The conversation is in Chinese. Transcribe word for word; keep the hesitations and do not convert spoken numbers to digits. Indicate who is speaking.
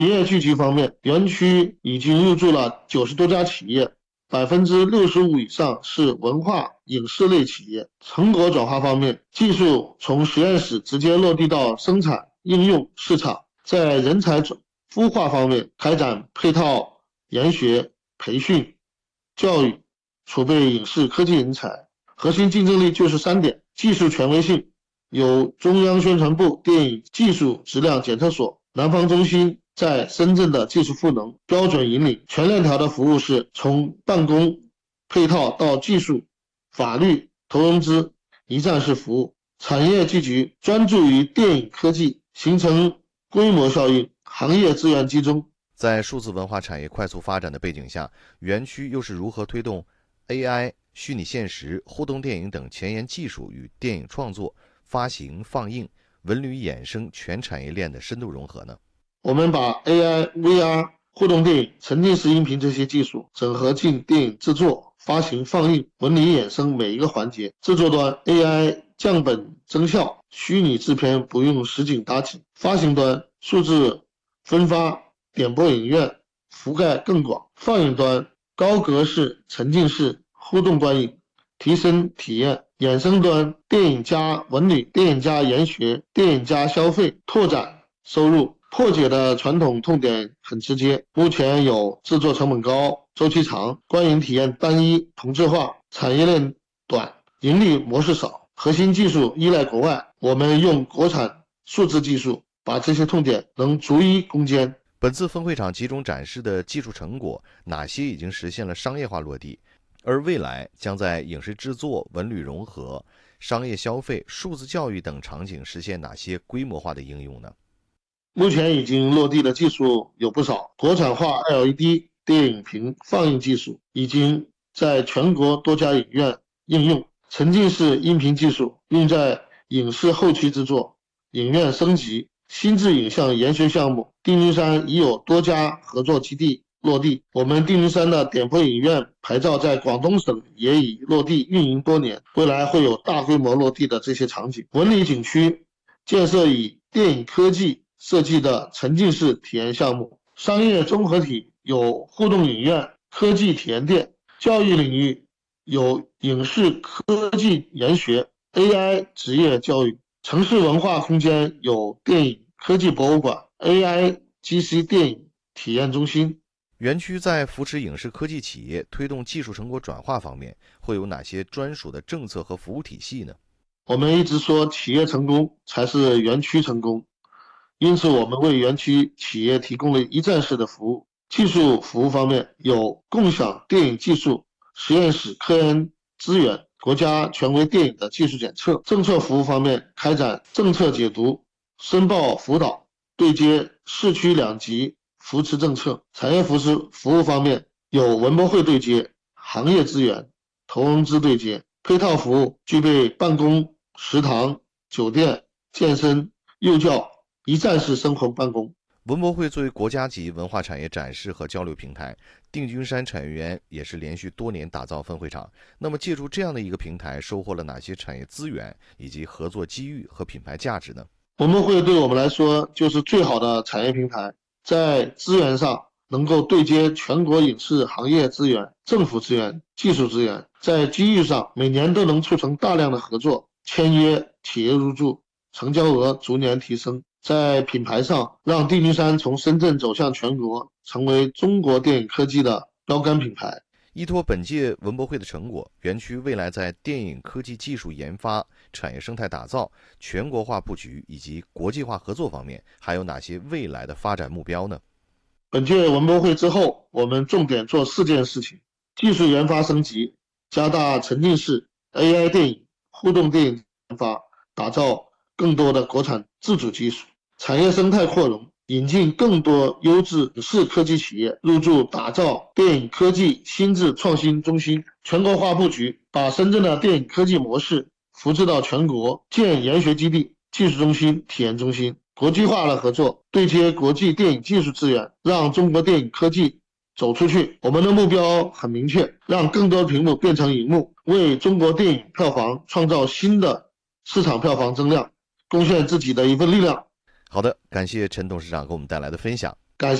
Speaker 1: 企业聚集方面，园区已经入驻了九十多家企业，百分之六十五以上是文化影视类企业。成果转化方面，技术从实验室直接落地到生产、应用、市场。在人才孵化方面，开展配套研学、培训、教育，储备影视科技人才。核心竞争力就是三点：技术权威性，有中央宣传部电影技术质量检测所、南方中心在深圳的技术赋能，标准引领。全链条的服务是从办公配套到技术、法律、投融资，一站式服务。产业聚集，专注于电影科技，形成规模效应，行业资源集中。
Speaker 2: 在数字文化产业快速发展的背景下，园区又是如何推动 A I、虚拟现实、互动电影等前沿技术与电影创作、发行、放映、文旅衍生全产业链的深度融合呢？
Speaker 1: 我们把 A I、V R、互动电影、沉浸式音频这些技术整合进电影制作、发行、放映、文旅衍生每一个环节。制作端 A I 降本增效，虚拟制片不用实景搭景；发行端数字分发、点播影院覆盖更广；放映端高格式、沉浸式、互动观影，提升体验；衍生端电影加文旅、电影加研学、电影加消费，拓展收入。破解的传统痛点很直接，目前有制作成本高、周期长、观影体验单一、同质化、产业链短、盈利模式少，核心技术依赖国外，我们用国产数字技术把这些痛点能逐一攻坚。
Speaker 2: 本次分会场集中展示的技术成果，哪些已经实现了商业化落地？而未来将在影视制作、文旅融合、商业消费、数字教育等场景实现哪些规模化的应用呢？
Speaker 1: 目前已经落地的技术有不少，国产化 L E D 电影屏放映技术已经在全国多家影院应用，沉浸式音频技术用在影视后期制作、影院升级、新智影像研学项目。定军山已有多家合作基地落地，我们定军山的点播影院牌照在广东省也已落地运营多年，未来会有大规模落地的这些场景。文旅景区建设以电影科技设计的沉浸式体验项目，商业综合体有互动影院、科技体验店，教育领域有影视科技研学、A I 职业教育，城市文化空间有电影科技博物馆、A I G C 电影体验中心。
Speaker 2: 园区在扶持影视科技企业、推动技术成果转化方面，会有哪些专属的政策和服务体系呢？
Speaker 1: 我们一直说企业成功才是园区成功，因此我们为园区企业提供了一站式的服务。技术服务方面有共享电影技术、实验室科研资源、国家权威电影的技术检测。政策服务方面开展政策解读、申报辅导，对接市区两级扶持政策。产业扶持服务方面有文博会对接、行业资源、投融资对接。配套服务具备办公、食堂、酒店、健身、幼教一站式生活办公。
Speaker 2: 文博会作为国家级文化产业展示和交流平台，定军山产业园也是连续多年打造分会场。那么借助这样的一个平台，收获了哪些产业资源以及合作机遇和品牌价值呢？
Speaker 1: 文博会对我们来说就是最好的产业平台，在资源上能够对接全国影视行业资源、政府资源、技术资源，在机遇上每年都能促成大量的合作、签约、企业入驻，成交额逐年提升。在品牌上，让定军山从深圳走向全国，成为中国电影科技的标杆品牌。
Speaker 2: 依托本届文博会的成果，园区未来在电影科技技术研发、产业生态打造、全国化布局以及国际化合作方面，还有哪些未来的发展目标呢？
Speaker 1: 本届文博会之后，我们重点做四件事情：技术研发升级，加大沉浸式 A I 电影、互动电影研发，打造更多的国产自主技术；产业生态扩容，引进更多优质影视科技企业入驻，打造电影科技新智创新中心；全国化布局，把深圳的电影科技模式复制到全国，建研学基地、技术中心、体验中心；国际化的合作，对接国际电影技术资源，让中国电影科技走出去。我们的目标很明确，让更多屏幕变成荧幕，为中国电影票房创造新的市场票房增量，贡献自己的一份力量。
Speaker 2: 好的，感谢陈董事长给我们带来的分享。